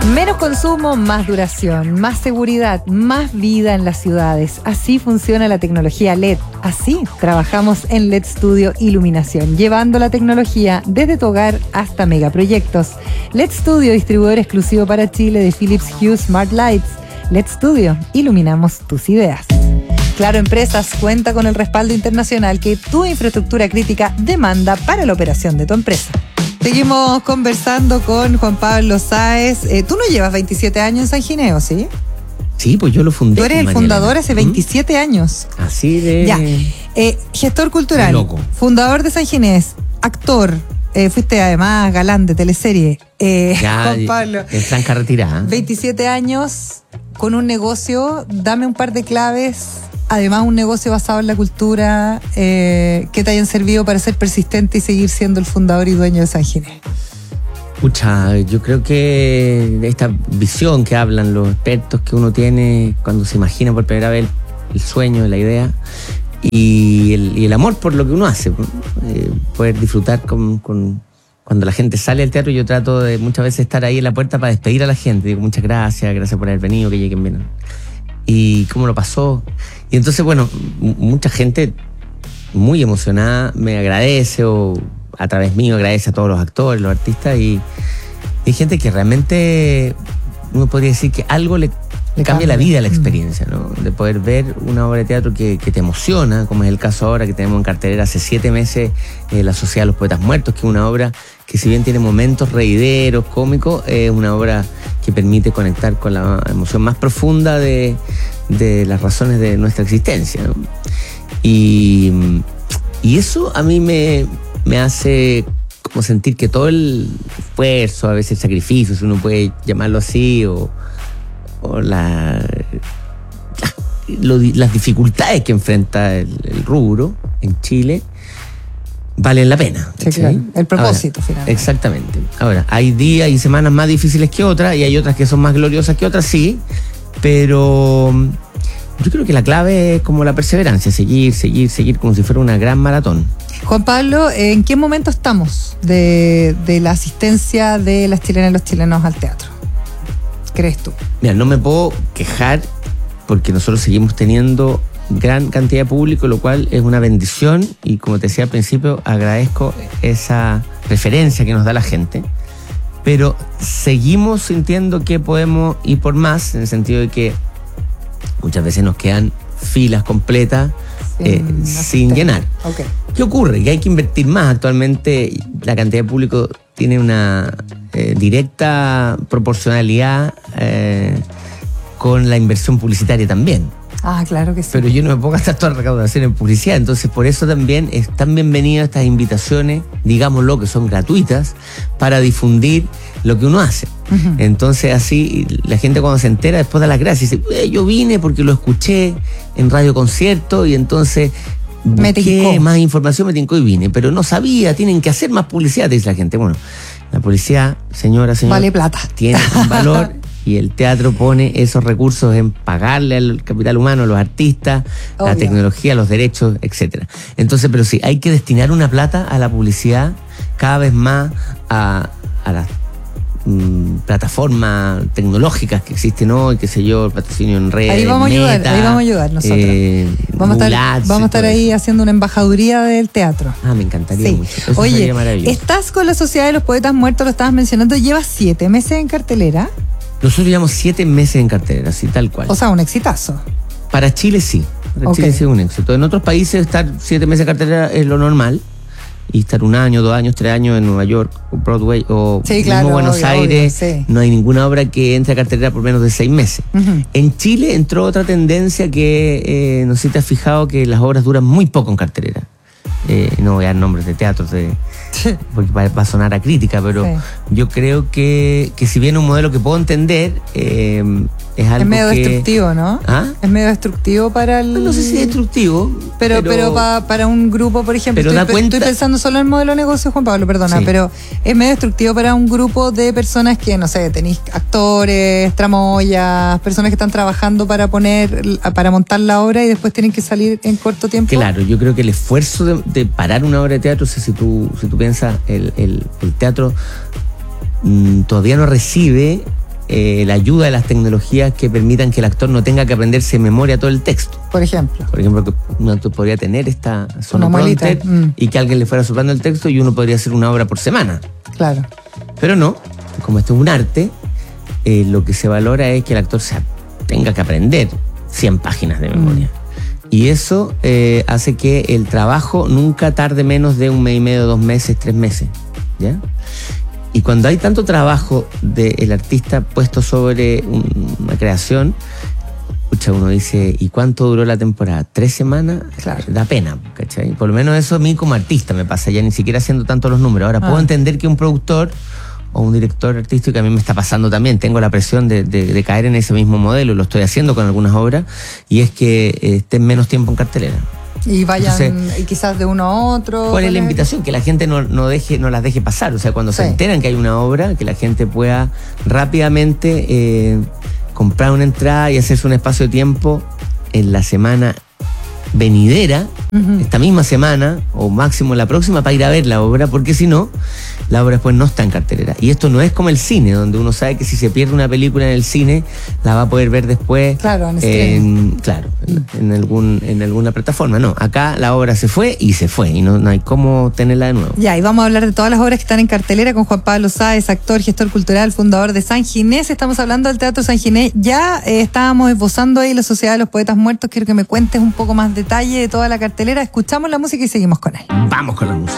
Menos consumo, más duración, más seguridad, más vida en las ciudades. Así funciona la tecnología LED. Así trabajamos en LED Studio Iluminación, llevando la tecnología desde tu hogar hasta megaproyectos. LED Studio, distribuidor exclusivo para Chile de Philips Hue Smart Lights. LED Studio, iluminamos tus ideas. Claro Empresas cuenta con el respaldo internacional que tu infraestructura crítica demanda para la operación de tu empresa. Seguimos conversando con Juan Pablo Sáez. Tú no llevas 27 años en San Gineo, ¿sí? Sí, pues yo lo fundé. Tú eres el fundador hace 27 años. Así de... Ya. Gestor cultural, loco. Fundador de San Ginés, actor, fuiste además galán de teleserie. Juan Pablo. En franca retirada. 27 años con un negocio, dame un par de claves. Además, un negocio basado en la cultura que te hayan servido para ser persistente y seguir siendo el fundador y dueño de San Ginés. Pucha, yo creo que esta visión que hablan los expertos que uno tiene cuando se imagina por primera vez el sueño, la idea y el amor por lo que uno hace, poder disfrutar cuando la gente sale al teatro. Yo trato de muchas veces estar ahí en la puerta para despedir a la gente. Digo, muchas gracias por haber venido, que lleguen bien. Y cómo lo pasó. Y entonces, bueno, mucha gente muy emocionada me agradece o a través mío agradece a todos los actores, los artistas, y hay gente que realmente uno podría decir que algo le cambia la vida, la experiencia, ¿no? De poder ver una obra de teatro que te emociona, como es el caso ahora que tenemos en cartelera hace 7 meses, La Sociedad de los Poetas Muertos, que es una obra que si bien tiene momentos reideros, cómicos, es una obra que permite conectar con la emoción más profunda de las razones de nuestra existencia, ¿no? Y eso a mí me hace como sentir que todo el esfuerzo, a veces el sacrificio, si uno puede llamarlo así, o las dificultades que enfrenta el rubro en Chile, valen la pena. Sí, claro. El propósito, finalmente. Exactamente. Ahora, hay días y semanas más difíciles que otras, y hay otras que son más gloriosas que otras, sí, pero yo creo que la clave es como la perseverancia, seguir como si fuera una gran maratón. Juan Pablo, ¿en qué momento estamos de la asistencia de las chilenas y los chilenos al teatro? ¿Crees tú? Mira, no me puedo quejar porque nosotros seguimos teniendo gran cantidad de público, lo cual es una bendición, y como te decía al principio, agradezco esa preferencia que nos da la gente, pero seguimos sintiendo que podemos ir por más, en el sentido de que muchas veces nos quedan filas completas sin llenar. Okay. ¿Qué ocurre? Que hay que invertir más. Actualmente la cantidad de público tiene una directa proporcionalidad con la inversión publicitaria también. Ah, claro que sí. Pero yo no me puedo gastar toda la recaudación en publicidad, entonces por eso también están bienvenidas estas invitaciones, digámoslo, que son gratuitas, para difundir lo que uno hace. Uh-huh. Entonces así la gente cuando se entera después da las gracias y dice, yo vine porque lo escuché en Radio Concierto y entonces busqué más información, me tincó y vine, pero no sabía, tienen que hacer más publicidad, dice la gente. Bueno, la publicidad, señor, vale plata, tiene un valor. Y el teatro pone esos recursos en pagarle al capital humano, a los artistas, obvio, la tecnología, los derechos, etcétera. Entonces, pero sí, hay que destinar una plata a la publicidad cada vez más a las plataformas tecnológicas que existen hoy, qué sé yo, el patrocinio en redes. Ahí vamos Meta, a ayudar nosotros. Vamos a estar ahí haciendo una embajaduría del teatro. Me encantaría mucho. Eso Oye, sería maravilloso. Estás con la Sociedad de los Poetas Muertos, lo estabas mencionando, llevas 7 meses en cartelera. Nosotros llevamos 7 meses en cartelera, así tal cual. O sea, un exitazo. Para Chile sí. Chile sí es un éxito. En otros países estar 7 meses en cartelera es lo normal. Y estar 1 año, 2 años, 3 años en Nueva York, o Broadway, o mismo Buenos Aires, sí. No hay ninguna obra que entre a cartelera por menos de 6 meses. Uh-huh. En Chile entró otra tendencia que, no sé si te has fijado, que las obras duran muy poco en cartelera. No voy a dar nombres de teatros, porque va a sonar a crítica, pero sí, yo creo que si bien es un modelo que puedo entender, es algo es medio destructivo, ¿no? ¿Ah? Es medio destructivo para el... No sé si es destructivo. Pero para un grupo, por ejemplo, estoy pensando solo en el modelo de negocio, Juan Pablo, perdona, sí, pero es medio destructivo para un grupo de personas que, no sé, tenéis actores, tramoyas, personas que están trabajando para montar la obra y después tienen que salir en corto tiempo. Claro, yo creo que el esfuerzo de parar una obra de teatro, si tú piensas, el teatro todavía no recibe la ayuda de las tecnologías que permitan que el actor no tenga que aprenderse de memoria todo el texto. Por ejemplo, que un actor podría tener esta muelita, y que alguien le fuera soplando el texto y uno podría hacer una obra por semana. Claro. Pero no, como esto es un arte, lo que se valora es que el actor tenga que aprender 100 páginas de memoria. Y eso hace que el trabajo nunca tarde menos de 1 mes y medio, 2 meses, 3 meses. ¿Ya? Y cuando hay tanto trabajo del artista puesto sobre una creación, uno dice, ¿y cuánto duró la temporada? 3 semanas, claro. Da pena, ¿cachai? Por lo menos eso a mí como artista me pasa, ya ni siquiera haciendo tanto los números. Ahora puedo entender que un productor o un director artístico, que a mí me está pasando también, tengo la presión de caer en ese mismo modelo, lo estoy haciendo con algunas obras, y es que estén menos tiempo en cartelera. Y vayan. Entonces, y quizás de uno a otro. ¿Cuál es la invitación? Que la gente no las deje pasar. O sea, cuando se enteran que hay una obra, que la gente pueda rápidamente comprar una entrada y hacerse un espacio de tiempo en la semana venidera, esta misma semana, o máximo la próxima, para ir a ver la obra, porque si no, la obra después no está en cartelera. Y esto no es como el cine, donde uno sabe que si se pierde una película en el cine, la va a poder ver después en alguna plataforma. No, acá la obra se fue, y no hay cómo tenerla de nuevo. Ya, y vamos a hablar de todas las obras que están en cartelera con Juan Pablo Sáez, actor, gestor cultural, fundador de San Ginés. Estamos hablando del Teatro San Ginés. Ya estábamos esbozando ahí la Sociedad de los Poetas Muertos. Quiero que me cuentes un poco más detalle de toda la cartelera. Escuchamos la música y seguimos con él. Vamos con la música.